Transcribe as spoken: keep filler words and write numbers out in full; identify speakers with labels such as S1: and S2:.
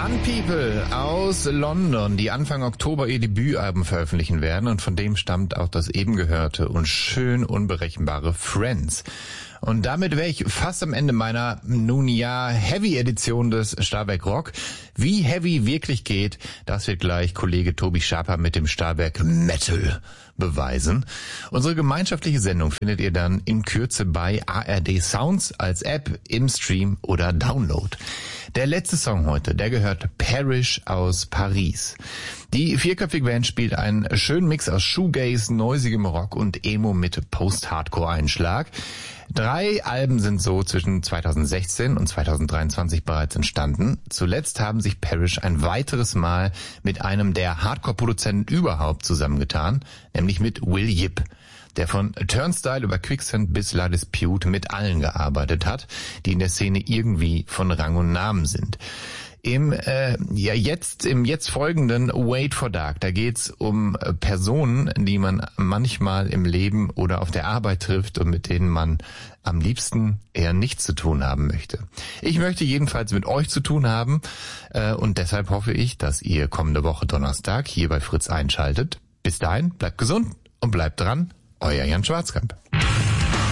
S1: Unpeople aus London, die Anfang Oktober ihr Debütalbum veröffentlichen werden, und von dem stammt auch das eben gehörte und schön unberechenbare Friends. Und damit wäre ich fast am Ende meiner, nun ja, Heavy-Edition des Stahlberg Rock. Wie Heavy wirklich geht, das wird gleich Kollege Tobi Schaper mit dem Stahlberg Metal beweisen. Unsere gemeinschaftliche Sendung findet ihr dann in Kürze bei A R D Sounds als App, im Stream oder Download. Der letzte Song heute, der gehört Parish aus Paris. Die vierköpfige Band spielt einen schönen Mix aus Shoegaze, noisigem Rock und Emo mit Post-Hardcore-Einschlag. Drei Alben sind so zwischen zweitausendsechzehn und zweitausenddreiundzwanzig bereits entstanden. Zuletzt haben sich Parish ein weiteres Mal mit einem der Hardcore-Produzenten überhaupt zusammengetan, nämlich mit Will Yip, der von Turnstile über Quicksand bis La Dispute mit allen gearbeitet hat, die in der Szene irgendwie von Rang und Namen sind. Im äh, ja jetzt im jetzt folgenden Wait for Dark, da geht's um äh, Personen, die man manchmal im Leben oder auf der Arbeit trifft und mit denen man am liebsten eher nichts zu tun haben möchte. Ich möchte jedenfalls mit euch zu tun haben äh, und deshalb hoffe ich, dass ihr kommende Woche Donnerstag hier bei Fritz einschaltet. Bis dahin, bleibt gesund und bleibt dran, euer Jan Schwarzkamp.